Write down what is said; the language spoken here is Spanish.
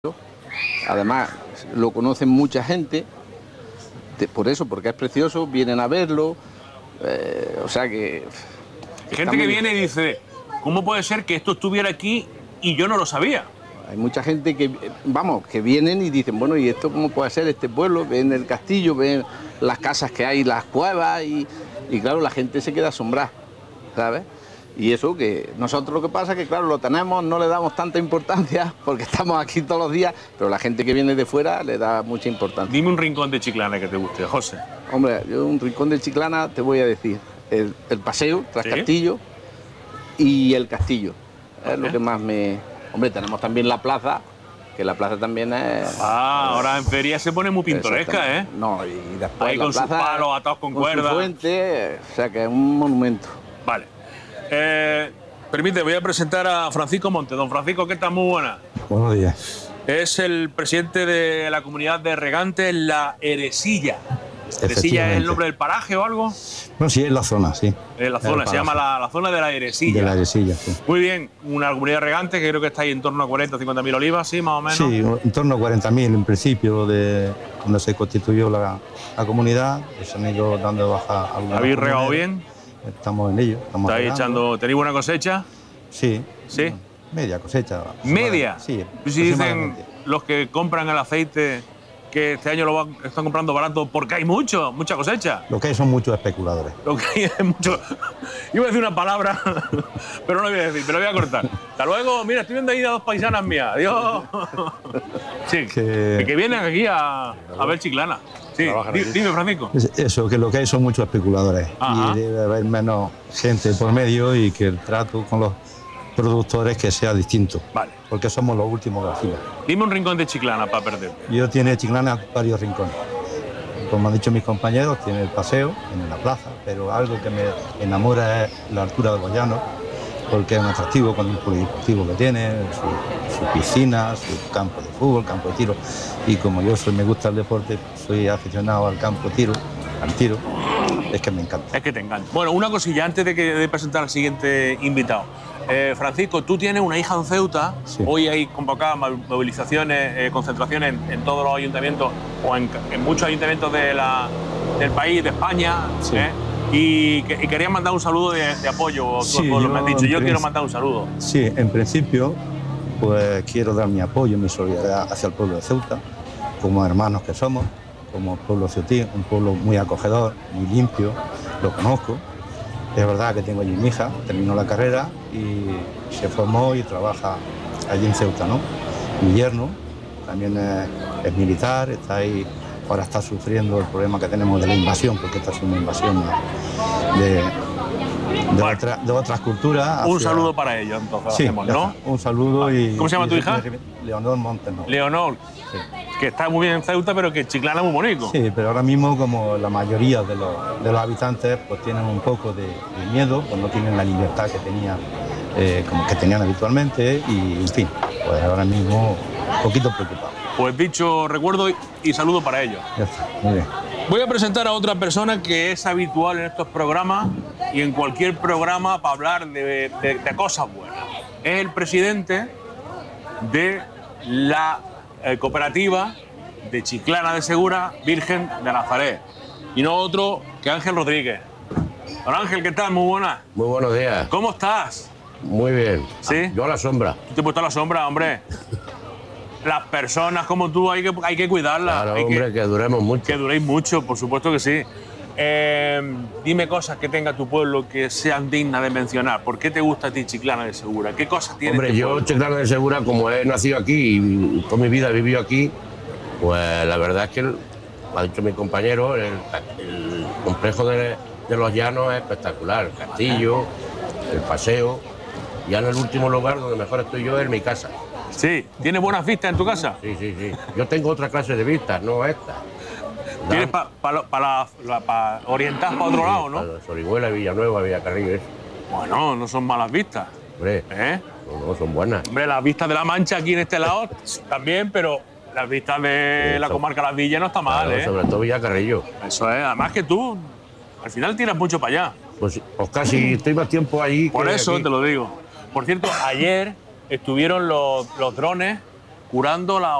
Además, lo conocen mucha gente, por eso, porque es precioso, vienen a verlo, o sea que... Hay gente que viene y dice, ¿cómo puede ser que esto estuviera aquí y yo no lo sabía? Hay mucha gente que, vamos, que vienen y dicen, bueno, ¿y esto cómo puede ser este pueblo? Ven el castillo, ven las casas que hay, las cuevas, y claro, la gente se queda asombrada, ¿sabes? Y eso que nosotros lo que pasa es que, claro, lo tenemos, no le damos tanta importancia porque estamos aquí todos los días, pero la gente que viene de fuera le da mucha importancia. Dime un rincón de Chiclana que te guste, José. Hombre, yo un rincón de Chiclana te voy a decir, el paseo tras ¿Sí? Castillo y el castillo. Es lo que más me... Hombre, tenemos también la plaza, que la plaza también es... Ahora en feria se pone muy pintoresca, ¿eh? No, y después ahí la con sus plaza, palos atados con cuerda. su fuente, o sea que es un monumento. Vale. Permite, voy a presentar a Francisco Monte. Don Francisco, ¿qué tal? Muy buena. Buenos días. Es el presidente de la comunidad de regantes La Eresilla. ¿Eresilla es el nombre del paraje o algo? No, sí, es la zona, sí. La zona, se llama la zona de La Eresilla. De La Eresilla, sí. Muy bien, una comunidad de regantes que creo que está ahí en torno a 40 o 50.000 olivas, ¿sí? Más o menos. Sí, en torno a 40.000 en principio, de cuando se constituyó la comunidad. Se han ido dando de baja algunas. ¿Habéis regado bien? Estamos en ello. ¿Estáis echando? ¿Tenéis buena cosecha? Sí. ¿Sí? Media cosecha. ¿Media? Sí. Si dicen los que compran el aceite que este año lo están comprando barato porque hay mucha cosecha. Lo que hay son muchos especuladores. Lo que hay es mucho... Iba a decir una palabra, pero no lo voy a decir, me lo voy a cortar. Hasta luego, mira, estoy viendo ahí a dos paisanas mías. Adiós. Sí, que vienen aquí a ver Chiclana. Sí, dime, Francisco. Eso, que lo que hay son muchos especuladores. Ajá. Y debe haber menos gente por medio y que el trato con los productores que sea distinto. Vale. Porque somos los últimos de la fila. Dime un rincón de Chiclana para perderte. Yo tiene Chiclana varios rincones. Como han dicho mis compañeros, tiene el paseo, tiene la plaza, pero algo que me enamora es la altura de los llanos, porque es un atractivo con el polideportivo que tiene, su piscina, su campo de fútbol, campo de tiro. Y como yo me gusta el deporte, soy aficionado al campo de tiro, al tiro, es que me encanta. Es que te encanta. Bueno, una cosilla antes de presentar al siguiente invitado. Francisco, tú tienes una hija en Ceuta. Sí. Hoy hay convocadas movilizaciones, concentraciones en todos los ayuntamientos o en muchos ayuntamientos del país, de España. Sí. Y quería mandar un saludo de apoyo. Sí, me has dicho, yo quiero mandar un saludo. Sí, en principio, pues quiero dar mi apoyo, mi solidaridad hacia el pueblo de Ceuta, como hermanos que somos, como pueblo ceutí, un pueblo muy acogedor, muy limpio, lo conozco. Es verdad que tengo allí mi hija, terminó la carrera y se formó y trabaja allí en Ceuta, ¿no? Mi yerno también es militar, está ahí, ahora está sufriendo el problema que tenemos de la invasión, porque esta es una invasión de otras culturas. Un saludo para ellos, entonces, sí, hacemos, ¿no? Un saludo y... ¿Cómo se llama tu hija? Leonor Montes. ¿No? Leonor. Sí. Que está muy bien en Ceuta, pero que Chiclana es muy bonito. Sí, pero ahora mismo, como la mayoría de los habitantes pues tienen un poco de miedo, pues no tienen la libertad que tenían habitualmente y, en fin, pues ahora mismo un poquito preocupado. Pues dicho recuerdo y saludo para ellos. Ya está, muy bien. Voy a presentar a otra persona que es habitual en estos programas y en cualquier programa para hablar de cosas buenas. Es el presidente de la cooperativa de Chiclana de Segura, Virgen de Nazaret. Y no otro que Ángel Rodríguez. Don Ángel, ¿qué tal? Muy buenas. Muy buenos días. ¿Cómo estás? Muy bien. ¿Sí? Yo a la sombra. ¿Tú te has puesto a la sombra, hombre? Las personas como tú hay que cuidarlas. Claro, hombre, que duremos mucho. Que duréis mucho, por supuesto que sí. Dime cosas que tenga tu pueblo que sean dignas de mencionar. ¿Por qué te gusta a ti Chiclana de Segura? ¿Qué cosas tiene Hombre, yo pueblo? Chiclana de Segura, como he nacido aquí y toda mi vida he vivido aquí, pues la verdad es que, lo ha dicho mi compañero, el complejo de los llanos es espectacular. El castillo, el paseo, ya en el último lugar donde mejor estoy yo es en mi casa. Sí, ¿tienes buenas vistas en tu casa? Sí, sí, sí. Yo tengo otra clase de vistas, no esta. Tienes para orientar para otro lado, ¿no? Para Sorihuela, Villanueva, Villacarrillo. Bueno, no son malas vistas. Hombre, no, son buenas. Hombre, las vistas de la Mancha aquí en este lado también, pero las vistas de la comarca Las Villas no está mal, claro, sobre todo Villacarrillo. Eso es, además que tú al final tiras mucho para allá. Pues casi estoy más tiempo allí. Por eso aquí. te lo digo. Por cierto, ayer estuvieron los drones curando la